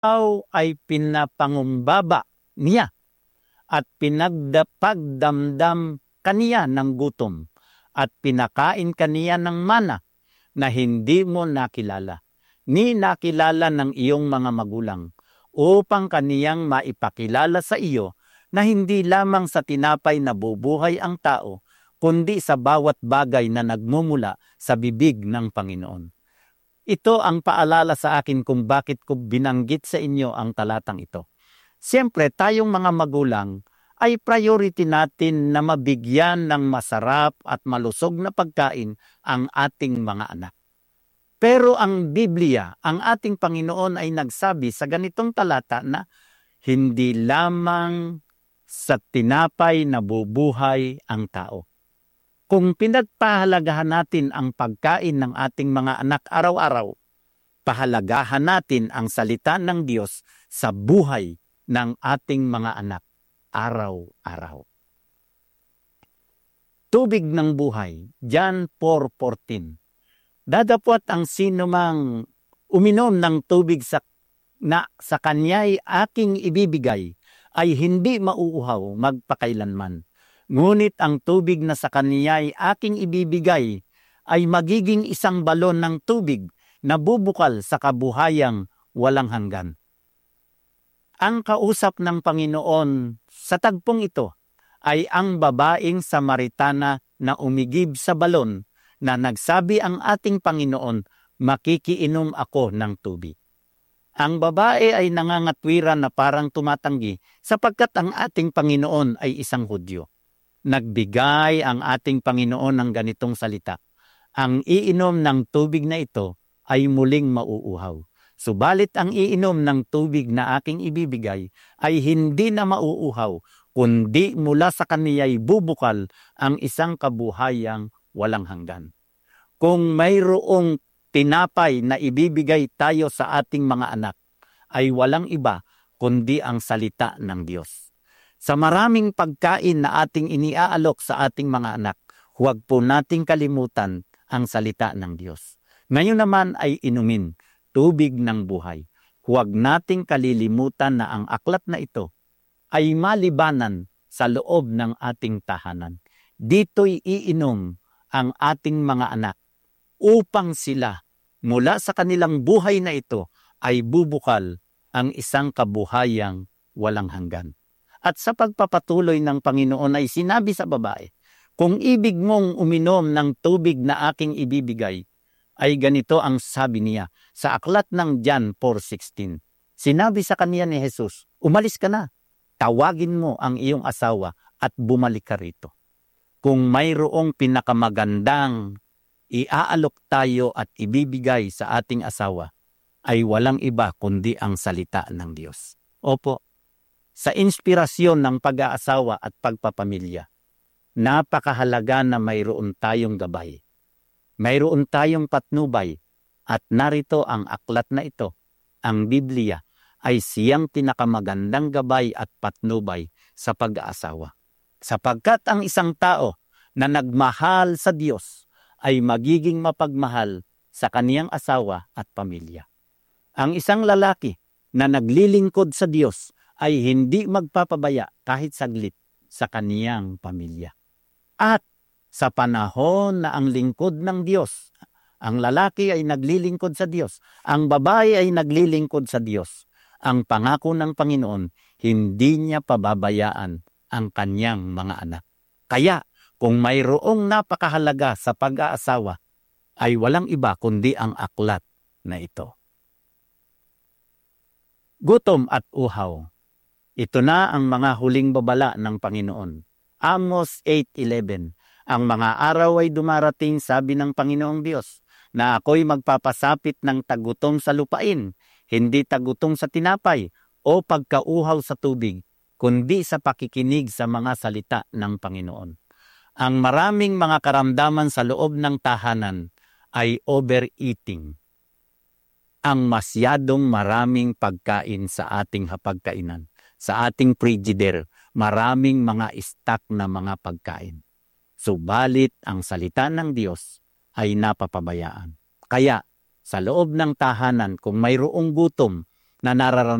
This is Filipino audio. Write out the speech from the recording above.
ay pinapangumbaba niya at pinagdapagdamdam kaniya ng gutom at pinakain kaniya ng mana na hindi mo nakilala, ni nakilala ng iyong mga magulang, upang kaniyang maipakilala sa iyo na hindi lamang sa tinapay nabubuhay ang tao, kundi sa bawat bagay na nagmumula sa bibig ng Panginoon. Ito ang paalala sa akin kung bakit ko binanggit sa inyo ang talatang ito. Siyempre, tayong mga magulang ay priority natin na mabigyan ng masarap at malusog na pagkain ang ating mga anak. Pero ang Biblia, ang ating Panginoon ay nagsabi sa ganitong talata na hindi lamang sa tinapay nabubuhay ang tao. Kung pinagpahalagahan natin ang pagkain ng ating mga anak araw-araw, pahalagahan natin ang salita ng Diyos sa buhay ng ating mga anak araw-araw. Tubig ng buhay, John 4:14. Dadapot ang sinumang uminom ng tubig sa kanya'y aking ibibigay ay hindi mauuhaw magpakailanman. Ngunit ang tubig na sa kaniya'y aking ibibigay ay magiging isang balon ng tubig na bubukal sa kabuhayang walang hanggan. Ang kausap ng Panginoon sa tagpong ito ay ang babaeng Samaritana na umigib sa balon na nagsabi ang ating Panginoon, makikiinom ako ng tubig. Ang babae ay nangangatwiran na parang tumatanggi sapagkat ang ating Panginoon ay isang Hudyo. Nagbigay ang ating Panginoon ng ganitong salita. Ang iinom ng tubig na ito ay muling mauuhaw. Subalit ang iinom ng tubig na aking ibibigay ay hindi na mauuhaw, kundi mula sa kaniya'y bubukal ang isang kabuhayang walang hanggan. Kung mayroong tinapay na ibibigay tayo sa ating mga anak, ay walang iba kundi ang salita ng Diyos. Sa maraming pagkain na ating iniaalok sa ating mga anak, huwag po nating kalimutan ang salita ng Diyos. Ngayon naman ay inumin, tubig ng buhay. Huwag nating kalilimutan na ang aklat na ito ay malibanan sa loob ng ating tahanan. Dito'y iinom ang ating mga anak upang sila mula sa kanilang buhay na ito ay bubukal ang isang kabuhayang walang hanggan. At sa pagpapatuloy ng Panginoon ay sinabi sa babae, kung ibig mong uminom ng tubig na aking ibibigay, ay ganito ang sabi niya sa aklat ng John 4:16. Sinabi sa kaniya ni Jesus, umalis ka na, tawagin mo ang iyong asawa at bumalik ka rito. Kung mayroong pinakamagandang iaalok tayo at ibibigay sa ating asawa, ay walang iba kundi ang salita ng Diyos. Opo, sa inspirasyon ng pag-aasawa at pagpapamilya, napakahalaga na mayroon tayong gabay. Mayroon tayong patnubay at narito ang aklat na ito, ang Biblia, ay siyang pinakamagandang gabay at patnubay sa pag-aasawa. Sapagkat ang isang tao na nagmahal sa Diyos ay magiging mapagmahal sa kaniyang asawa at pamilya. Ang isang lalaki na naglilingkod sa Diyos ay hindi magpapabaya kahit saglit sa kaniyang pamilya. At sa panahon na ang lingkod ng Diyos, ang lalaki ay naglilingkod sa Diyos, ang babae ay naglilingkod sa Diyos, ang pangako ng Panginoon, hindi niya pababayaan ang kanyang mga anak. Kaya, kung mayroong napakahalaga sa pag-aasawa, ay walang iba kundi ang aklat na ito. Gutom at uhaw. Ito na ang mga huling babala ng Panginoon. Amos 8:11. Ang mga araw ay dumarating, sabi ng Panginoong Diyos, na ako'y magpapasapit ng tagutom sa lupain, hindi tagutom sa tinapay o pagkauhaw sa tubig, kundi sa pakikinig sa mga salita ng Panginoon. Ang maraming mga karamdaman sa loob ng tahanan ay overeating. Ang masyadong maraming pagkain sa ating hapagkainan, sa ating frigider, maraming mga stock na mga pagkain. Subalit ang salita ng Diyos ay napapabayaan. Kaya sa loob ng tahanan, kung mayroong gutom, na nararanasan